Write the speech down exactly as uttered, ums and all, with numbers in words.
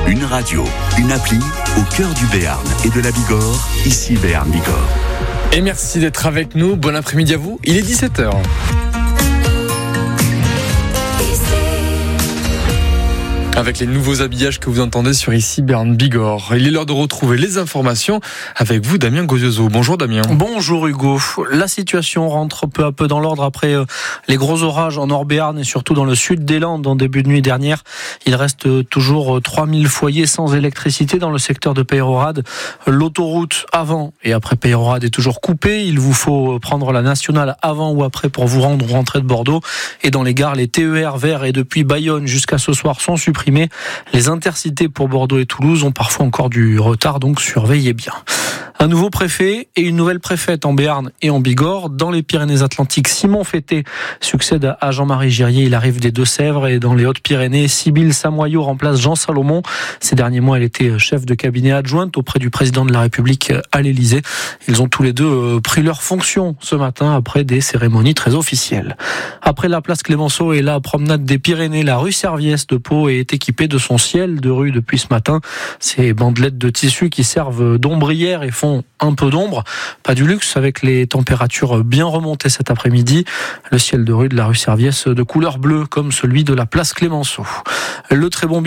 Une radio, une appli au cœur du Béarn et de la Bigorre, ici Béarn Bigorre. Et merci d'être avec nous. Bon après-midi à vous. Il est dix-sept heures. Avec les nouveaux habillages que vous entendez sur ici Béarn Bigorre. Il est l'heure de retrouver les informations avec vous, Damien Gozioso. Bonjour Damien. Bonjour Hugo. La situation rentre peu à peu dans l'ordre après les gros orages en Nord-Béarn et surtout dans le sud des Landes en début de nuit dernière. Il reste toujours trois mille foyers sans électricité dans le secteur de Peyrehorade. L'autoroute avant et après Peyrehorade est toujours coupée. Il vous faut prendre la nationale avant ou après pour vous rendre ou rentrer de Bordeaux. Et dans les gares, les T E R verts et depuis Bayonne jusqu'à ce soir sont supprimés. Les intercités pour Bordeaux et Toulouse ont parfois encore du retard, donc surveillez bien. Un nouveau préfet et une nouvelle préfète en Béarn et en Bigorre. Dans les Pyrénées-Atlantiques, Simon Fété succède à Jean-Marie Girier. Il arrive des Deux-Sèvres. Et dans les Hautes-Pyrénées, Sybille Samoyau remplace Jean Salomon. Ces derniers mois, elle était chef de cabinet adjointe auprès du président de la République à l'Élysée. Ils ont tous les deux pris leurs fonctions ce matin après des cérémonies très officielles. Après la place Clémenceau et la promenade des Pyrénées, la rue Serviès de Pau est équipée de son ciel de rue depuis ce matin. Ces bandelettes de tissu qui servent d'ombrières et font un peu d'ombre, pas du luxe avec les températures bien remontées cet après-midi. Le ciel de rue de la rue Serviès de couleur bleue comme celui de la place Clémenceau. Le très bon